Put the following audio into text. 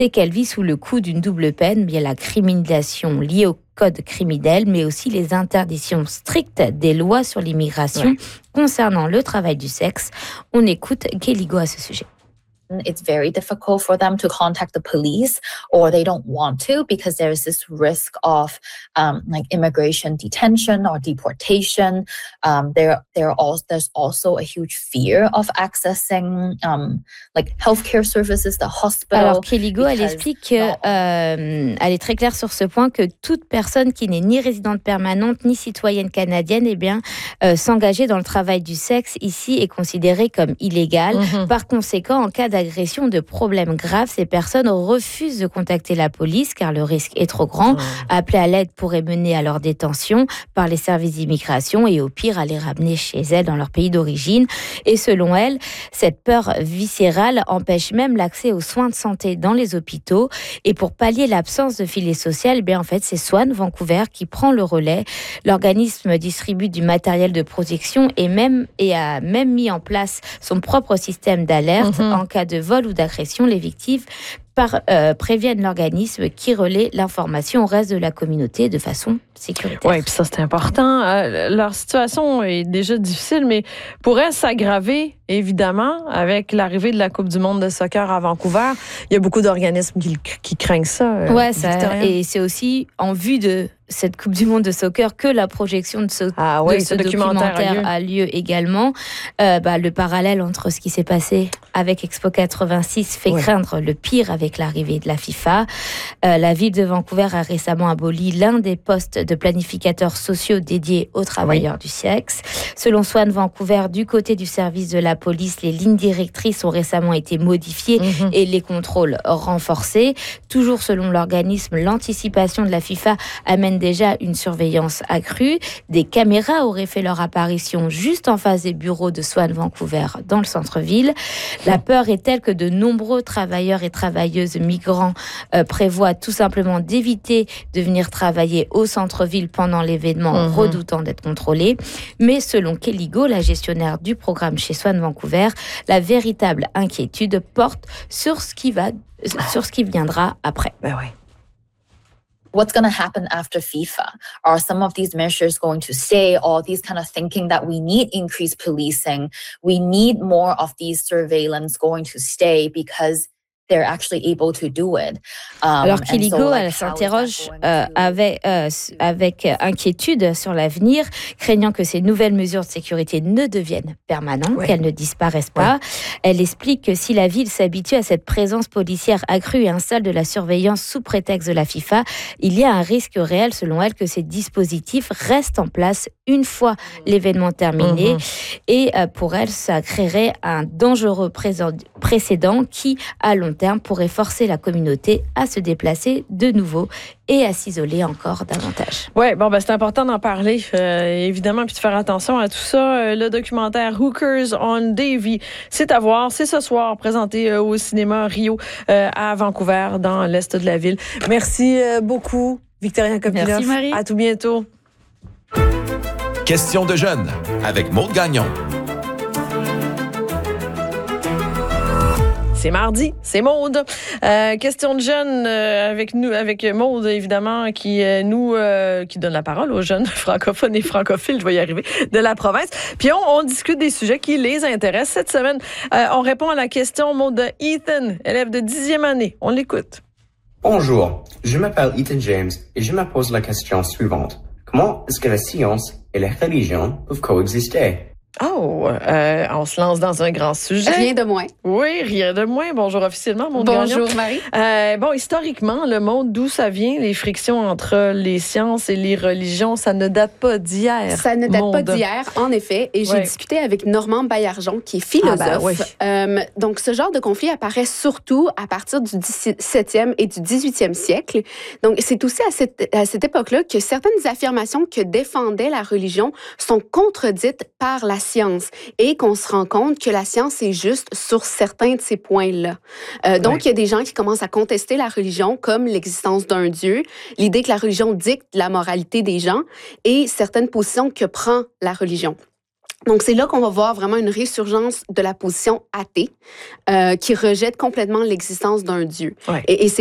c'est qu'elle vit sous le coup d'une double peine, bien la criminalisation liée au code criminel, mais aussi les interdictions strictes des lois sur l'immigration concernant le travail du sexe. On écoute Kelly Go à ce sujet. It's very difficult for them to contact the police, or they don't want to because there is this risk of like immigration detention or deportation. There's also a huge fear of accessing like healthcare services, the hospital. Alors Kelly Go, elle explique qu'elle est très claire sur ce point, que toute personne qui n'est ni résidente permanente ni citoyenne canadienne, s'engager dans le travail du sexe ici est considérée comme illégale. Par conséquent, en cas d'agression, de problèmes graves, ces personnes refusent de contacter la police car le risque est trop grand. Appeler à l'aide pourrait mener à leur détention par les services d'immigration et au pire à les ramener chez elles dans leur pays d'origine. Et selon elle, cette peur viscérale empêche même l'accès aux soins de santé dans les hôpitaux. Et pour pallier l'absence de filet social, en fait, c'est Swan Vancouver qui prend le relais. L'organisme distribue du matériel de protection et a même mis en place son propre système d'alerte. En cas de vol ou d'agression, les victimes préviennent l'organisme qui relaie l'information au reste de la communauté de façon sécuritaire. Oui, puis ça, c'est important. Leur situation est déjà difficile, mais pourrait s'aggraver, évidemment, avec l'arrivée de la Coupe du monde de soccer à Vancouver. Il y a beaucoup d'organismes qui craignent ça. Et c'est aussi en vue de cette Coupe du monde de soccer que la projection de ce documentaire a lieu également. Le parallèle entre ce qui s'est passé avec Expo 86 fait craindre le pire avec l'arrivée de la FIFA. La ville de Vancouver a récemment aboli l'un des postes de planificateurs sociaux dédiés aux travailleurs du sexe. Selon Swan Vancouver, du côté du service de la police, les lignes directrices ont récemment été modifiées et les contrôles renforcés. Toujours selon l'organisme, l'anticipation de la FIFA amène déjà une surveillance accrue. Des caméras auraient fait leur apparition juste en face des bureaux de Swan Vancouver dans le centre-ville. La peur est telle que de nombreux travailleurs et travailleuses migrants prévoient tout simplement d'éviter de venir travailler au centre-ville pendant l'événement, redoutant d'être contrôlés. Mais selon Kelly Go, la gestionnaire du programme chez Swan Vancouver, la véritable inquiétude porte sur ce qui viendra après. What's going to happen after FIFA? Are some of these measures going to stay? All these kind of thinking that we need increased policing, we need more of these surveillance going to stay because they're actually able to do it. Alors Kelly Go, elle s'interroge avec inquiétude sur l'avenir, craignant que ces nouvelles mesures de sécurité ne deviennent permanentes, qu'elles ne disparaissent pas. Elle explique que si la ville s'habitue à cette présence policière accrue et installe de la surveillance sous prétexte de la FIFA, il y a un risque réel, selon elle, que ces dispositifs restent en place une fois l'événement terminé. Et pour elle, ça créerait un dangereux précédent qui, à long terme, pourrait forcer la communauté à se déplacer de nouveau et à s'isoler encore davantage. Oui, c'est important d'en parler, évidemment, puis de faire attention à tout ça. Le documentaire Hookers on Davie, c'est à voir, c'est ce soir, présenté au cinéma Rio à Vancouver, dans l'est de la ville. Merci beaucoup, Victoria Kopylov. Merci, Marie. À tout bientôt. Question de jeunes avec Maude Gagnon. C'est mardi, c'est Maude. Question de jeunes avec Maude, évidemment, qui donne la parole aux jeunes francophones et francophiles, je vais y arriver, de la province. Puis on discute des sujets qui les intéressent. Cette semaine, on répond à la question, Maude, de Ethan, élève de 10e année. On l'écoute. Bonjour, je m'appelle Ethan James et je me pose la question suivante. Comment est-ce que la science et la religion peuvent coexister? On se lance dans un grand sujet. Rien de moins. Oui, rien de moins. Bonjour officiellement, Maude Bonjour, Gagnon. Marie. Historiquement, le monde, d'où ça vient, les frictions entre les sciences et les religions, ça ne date pas d'hier. Ça ne date pas d'hier, en effet. Et j'ai discuté avec Normand Baillargeon, qui est philosophe. Donc, ce genre de conflit apparaît surtout à partir du 17e et du 18e siècle. Donc, c'est aussi à cette époque-là que certaines affirmations que défendait la religion sont contredites par la science et qu'on se rend compte que la science est juste sur certains de ces points-là. Donc, il y a des gens qui commencent à contester la religion comme l'existence d'un Dieu, l'idée que la religion dicte la moralité des gens et certaines positions que prend la religion. Donc, c'est là qu'on va voir vraiment une résurgence de la position athée qui rejette complètement l'existence d'un Dieu. Ouais. Et